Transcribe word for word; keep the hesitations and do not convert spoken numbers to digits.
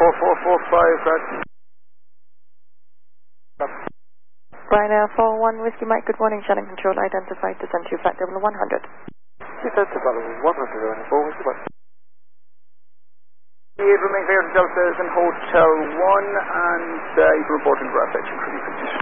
four four four five, right? Ryanair four one Whiskey Mike, good morning, channel control identified, descend to flight level one hundred. Descend to level one hundred, Ryanair four, Whiskey Mike. It remains clear to Delta is in Hotel one, and uh, you can report into our section for these